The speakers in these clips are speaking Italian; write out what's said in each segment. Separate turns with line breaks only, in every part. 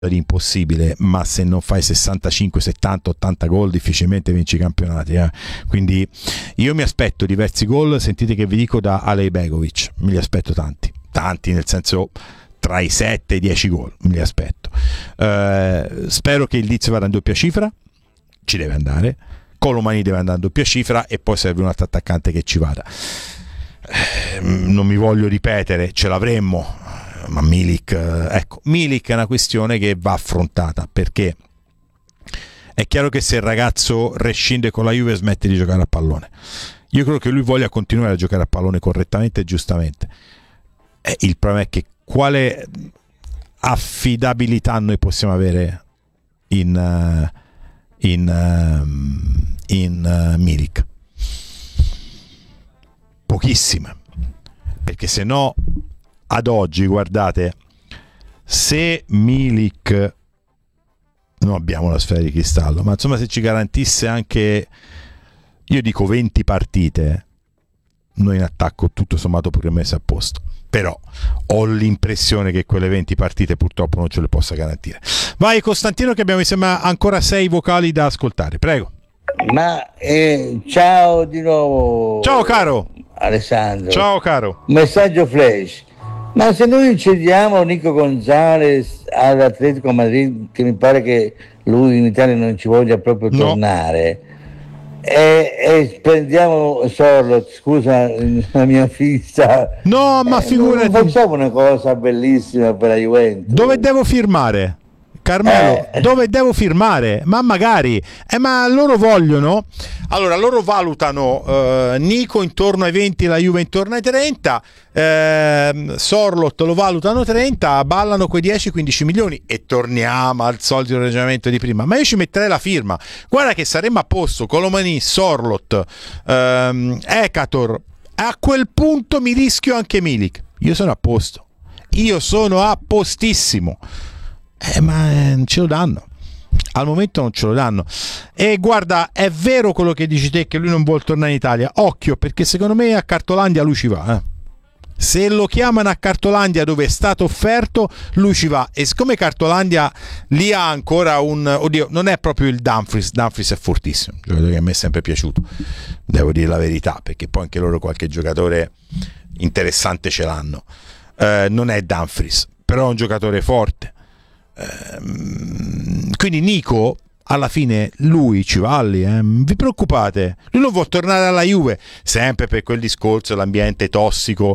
di impossibile, ma se non fai 65, 70, 80 gol difficilmente vinci i campionati, quindi io mi aspetto diversi gol, sentite che vi dico, da Alej Begovic, me li aspetto tanti nel senso tra i 7 e i 10 gol, me li aspetto. Spero che il Leeds vada in doppia cifra, ci deve andare, Colomani deve andare in doppia cifra e poi serve un altro attaccante che ci vada. Non mi voglio ripetere, ce l'avremmo, ma Milik è una questione che va affrontata, perché è chiaro che se il ragazzo rescinde con la Juve smette di giocare a pallone. Io credo che lui voglia continuare a giocare a pallone correttamente e giustamente. Il problema è che quale affidabilità noi possiamo avere in Milik? Pochissime, perché se no ad oggi, guardate, se Milik, non abbiamo la sfera di cristallo, ma insomma se ci garantisse anche, io dico 20 partite, noi in attacco tutto sommato pure messo a posto, però ho l'impressione che quelle 20 partite purtroppo non ce le possa garantire. Vai Costantino, che abbiamo mi sembra ancora 6 vocali da ascoltare, prego.
Ma ciao di nuovo.
Ciao caro
Alessandro.
Ciao caro.
Messaggio flash. Ma se noi cediamo Nico Gonzalez all'Atletico Madrid, che mi pare che lui in Italia non ci voglia proprio tornare, e prendiamo Sorlot, scusa la mia fissa.
No, ma figurati.
Facciamo una cosa bellissima per la Juventus.
Dove devo firmare? Carmelo, dove devo firmare? Ma magari, ma loro vogliono, allora loro valutano Nico intorno ai 20, la Juve intorno ai 30, Sorlot lo valutano 30, ballano quei 10-15 milioni e torniamo al solito ragionamento di prima. Ma io ci metterei la firma, guarda che saremmo a posto, Colomani, Sorlot, Ekator, a quel punto mi rischio anche Milik, io sono a posto, io sono a postissimo. Ma non ce lo danno, al momento non ce lo danno. E guarda, è vero quello che dici te, che lui non vuole tornare in Italia, occhio, perché secondo me a Cartolandia lui ci va, se lo chiamano a Cartolandia dove è stato offerto, lui ci va. E siccome Cartolandia lì ha ancora oddio, non è proprio il Dumfries è fortissimo, giocatore che a me è sempre piaciuto, devo dire la verità, perché poi anche loro qualche giocatore interessante ce l'hanno, non è Dumfries, però è un giocatore forte. Quindi Nico alla fine lui ci va lì, vi preoccupate, lui non vuole tornare alla Juve, sempre per quel discorso, l'ambiente tossico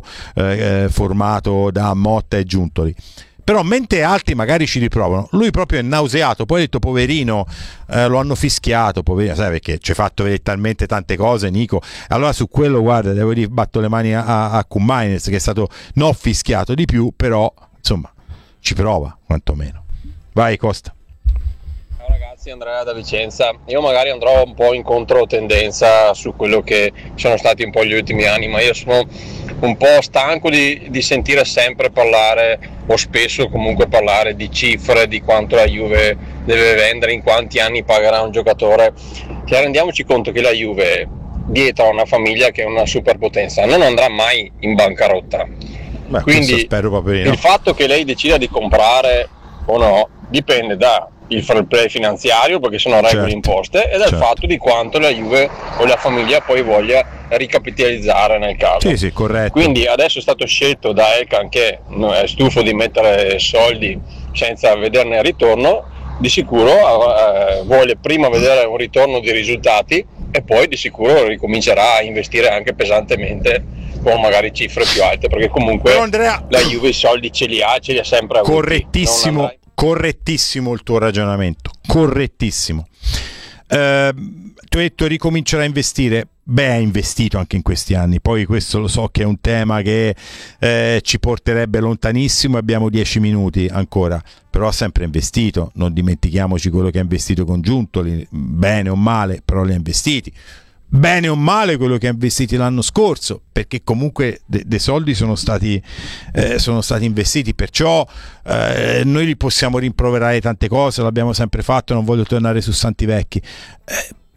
formato da Motta e Giuntoli. Però mentre altri magari ci riprovano, lui proprio è nauseato, poi ha detto poverino, lo hanno fischiato, poverino, sai, perché ci ha fatto vedere talmente tante cose Nico. Allora su quello, guarda, devo dire, batto le mani a Koumainis, che è stato non fischiato di più, però insomma ci prova quantomeno. Vai Costa.
Ciao ragazzi, Andrea da Vicenza. Io magari andrò un po' in controtendenza su quello che sono stati un po' gli ultimi anni, ma io sono un po' stanco di sentire sempre parlare, o spesso comunque parlare di cifre, di quanto la Juve deve vendere, in quanti anni pagherà un giocatore. Che rendiamoci conto che la Juve, dietro a una famiglia che è una superpotenza, non andrà mai in bancarotta.
Beh,
quindi
spero,
il fatto che lei decida di comprare o no dipende da il fair play finanziario, perché sono regole imposte, e dal fatto di quanto la Juve o la famiglia poi voglia ricapitalizzare nel caso.
Sì, corretto.
Quindi adesso è stato scelto da Elkan, che è stufo di mettere soldi senza vederne il ritorno, di sicuro vuole prima vedere un ritorno di risultati e poi di sicuro ricomincerà a investire anche pesantemente con magari cifre più alte, perché comunque Andrea, la Juve i soldi ce li ha sempre avuti.
Correttissimo il tuo ragionamento, correttissimo. Tu hai detto ricomincerà a investire. Beh, ha investito anche in questi anni, poi questo lo so che è un tema che ci porterebbe lontanissimo, abbiamo 10 minuti ancora, però ha sempre investito, non dimentichiamoci quello che ha investito con Giuntoli, bene o male, però li ha investiti. Bene o male quello che ha investiti l'anno scorso, perché comunque dei soldi sono stati investiti, perciò noi li possiamo rimproverare tante cose, l'abbiamo sempre fatto, non voglio tornare su santi vecchi,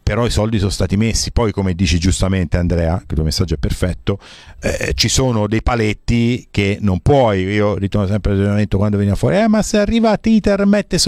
però i soldi sono stati messi. Poi, come dici giustamente Andrea, che il tuo messaggio è perfetto, ci sono dei paletti che non puoi. Io ritorno sempre al ragionamento quando veniva fuori, ma se arriva Twitter mette